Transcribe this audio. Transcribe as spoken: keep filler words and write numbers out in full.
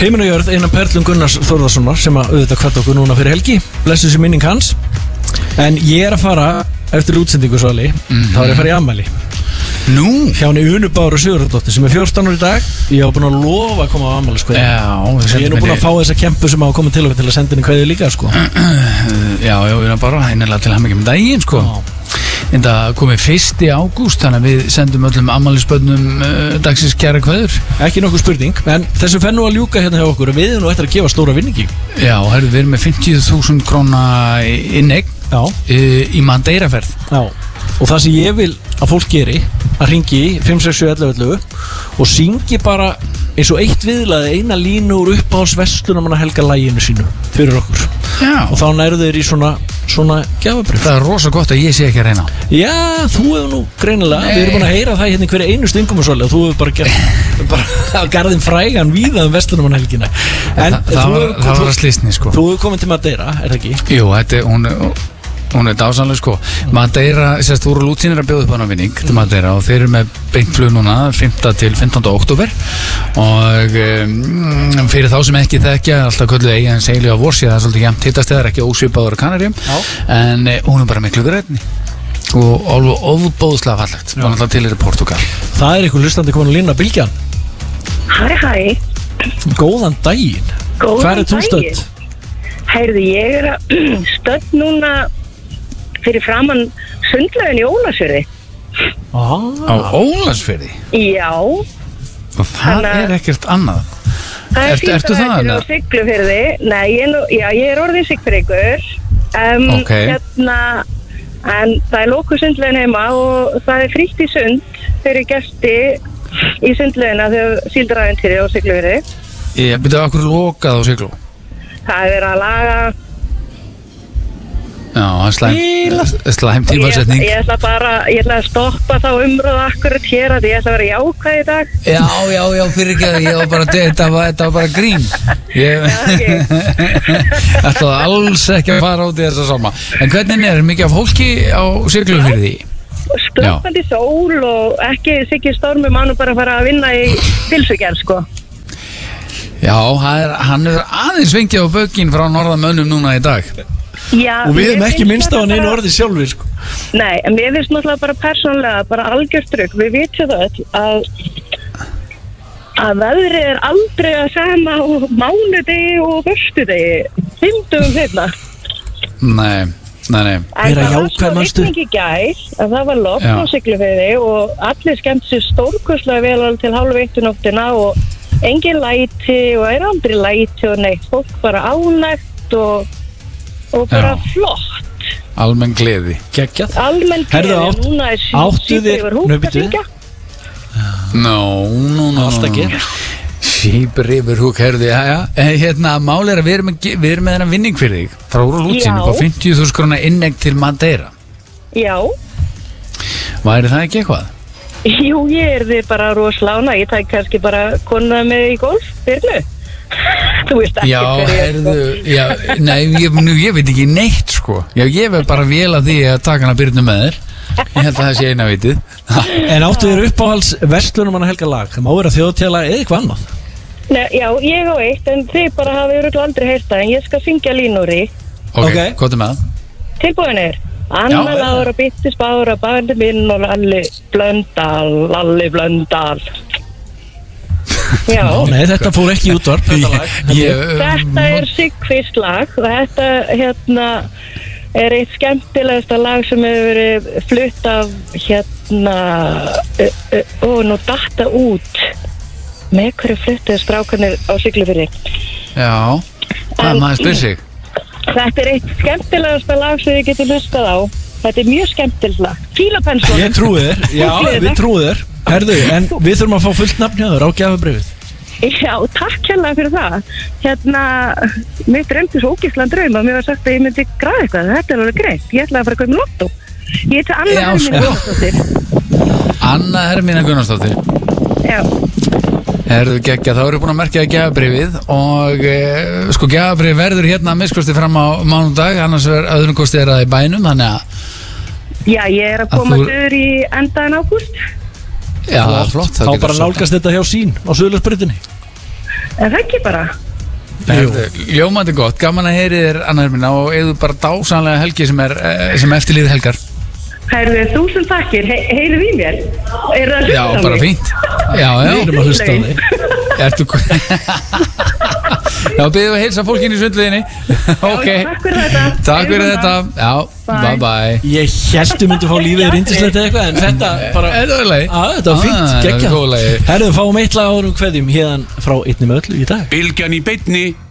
Heiminn og jörð, eina perlum Gunnars Þórðarssonar sem að auðvitað hvert okkur núna fyrir helgi. Blessu sér minning hans. En ég er að fara eftir útsendingu svali, mm-hmm. þá er ég að fara í afmæli. Nú? Hjá henni Unu Báru Sigurðardóttir sem er fjórtán ára í dag. Ég hafa búin að lofa að koma á afmæliskveðju. Já, ég er nú búin að fá þessa kempu sem hafa komið til okkur til að senda henni kveðju líka, sko. Já, já, Unu Báru, hennilega til hamingju með daginn, sko. Já. En það komið fyrsti ágúst, þannig að við sendum öllum afmælisbörnum uh, dagsins kæra kveður. Ekki nokkuð spurning, en þessu fer nú að ljúka hérna hjá okkur. Við erum nú eftir að gefa stóra vinningi. Já, herru, við erum með fimmtíu þúsund króna inneign uh, í Madeiraferð. Já, og það sem ég vil að fólk geri, að ringi í fimm sex sjö ellefu ellefu og syngi bara eins og eitt viðlaði eina línu úr uppáhaldsverslunum að helga laginu sínu fyrir okkur. Já. Og þá nærðu þeir í svona svona gjafabrif. Það er rosa gott að ég sé ekki að reyna. Já, þú hefur nú greinilega, við erum búin að heyra það hérna hverju einu stungum og svolítið og þú hefur bara gert bara garðin frægan víða um verslunum að helgina. En Þa, það var, það var að slísni, sko. Þú hefur komið til Madeira, er það ekki? Jú, þetta er, hún hún er dásanlega, sko. Madeira, sérst, voru Lútínir að bjóða upp hana vinning til Madeira og þeir eru með beintflug núna fimmta til fimmtánda október og um, fyrir þá sem ekki þekkja alltaf kölluð eigin segli á vorsi, það er svolítið jæmt hittast eða ekki ósvipaður á Kanaríum, en uh, hún er bara miklu grænni og alveg ofbóðslega fallegt, var alltaf til í Portugal. Það er einhver hlustandi komin að lína Bylgjan. Hæ, hæ. Góðan daginn. Góðan Hvar er þú stödd? Heyrðu, ég er að stödd núna fyrir framann sundlaugin í Ólafsfirði. Ah. Á Ólafsfirði? Já. Og það er ekkert annað. Það er Ertu, ertu það fínt að á Siglufirði. Nei, ég, nú, já, ég er orðin Siglfirðingur. Um, okay. Hérna, en það er lokuð sundlaugin heima og það er frítt í sund fyrir gesti í sundlaugina þegar síldarævintýri á Siglufirði. Ég byrja okkur lokað á Siglu. Það er verið að laga. Já, það er slæm tímasetning. Ég, ég ætla bara, ég ætla að stoppa þá umröðu akkurat hér að ég ætla að vera jákvæð í dag. Já, já, já, fyrir ekki að ég var bara, þetta var, þetta var bara grín. Ég ætla alls ekki að fara út í þessa sama. En hvernig er mikið af fólki á Siglufirði? Slökkandi sól og ekki Siggi Stormi mann og bara fara að vinna í pilsugerð, sko. Já, er, hann er aðeins vengið á bökin frá norðamönnum núna í dag. Já, og við hefum ekki minnst á hann einu orði sjálfur, sko. Nei, en við finnst náttúrulega bara persónlega, bara algjört trygg. Við vitum það öll að að veðrið er aldrei að sama á mánudegi og föstudegi, fimmtugum hérna. Nei, nei, nei. En það var svo rigning í gær að það var logn á Siglufirði og allir skemmt sér stórkostlega vel alveg til hálf eitt um nóttina og engin læti og er aldrei læti og neitt, fólk bara ánægt og og bara já. Flott. Almenn gleði. Geggjað. Almenn gleði. Átt, núna er síp yfir húk að syngja. Nó, nó, nó. Allt að gera. Sípur yfir húk, herðu, já, já. Hérna, mál er að við erum með, við erum með þennan vinning fyrir þig. Frá Lútinu, á fimmtíu þúsund króna inneign til Madeira. Já. Væri það ekki eitthvað? Jú, ég er þið bara roslána. Ég tæk kannski bara konuna með í golf, fyrir nú. Þú veist ekki já, hverju herðu, já, nei, ég, nú, ég veit ekki neitt, sko. Já, ég verð bara vel að því að taka hana Byrnu með þér. Ég held að það sé eina vitið. En áttu þér uppáhalds verslunum að helga lag? Það má vera þjóðtíðalag eða eitthvað annað. Nei, já, ég á eitt, en þið bara hafið örugglega aldrei heyrt það, en ég skal syngja línur í. Ok, okay. Hvað er með það? Tilbúinir. Anna Lára, Bittis Bára, Bandi minn og Lalli Blöndal, Lalli Blöndal. Já. Ná, nei, þetta fór ekki í útvarp þetta lag. Ég, þetta er Sigfist lag og þetta hérna er eitt skemmtilegasta lag sem hefur verið flutt af hérna uh, uh, og nú datta út með hverju fluttuðu strákanir á Siglufirði. Já, það er maður spyr sig. Þetta er eitt skemmtilegasta lag sem þið getur hlustað á. Þetta er mjög skemmtilegt lag. Fílapensson. Ég trúi þér, já, við trúi þér. Herðu, en við þurfum að fá fullt nafn hjá þér á gjafabrifið. Já, takk hérlega fyrir það. Hérna, mér drömdi svo ógeðslegan draum að mér var sagt að ég myndi græða eitthvað. Þetta er alveg greint. Ég ætlaði að fara að kaupa lottó. Ég heiti Anna Hermína Gunnarsdóttir. Anna Hermína Gunnarsdóttir. Já. Herðu geggja, þá erum við búin að merkja gjafabrifið og e, sko gjafabrifið verður hérna að miskosti fram á mánudag, annars verður öðrum kosti er það í bænum, þannig að Já, ég er að koma þurr í endaðan ágúst. Já, flott. Þá bara nálgast þetta hjá sín á Suðurlandsbrautinni. En það ekki bara. Ljómandi gott, gaman að heyri þér Anna Hermína og eigðu bara dásamlega helgi sem er sem eftirlíði helgar. Hærðu, þúsund takkir, He heyrðu í mér. Er það að hlusta á mig? Já, bara fínt. Já, já. Við erum að hlusta á þig. Ertu Já, byrðu að heilsa fólkinu í sundliðinni. Ok. Já, takk fyrir þetta. Takk fyrir þetta. Já, bye bye. Ég held þú myndi fá lífið rindislegt eða eitthvað, en þetta bara Þetta var leið. Á, þetta var fínt, geggjað. Herðu, fáum eitt lag áður um kveðjum héðan frá einni með öllu í dag. Bylgjan í beinni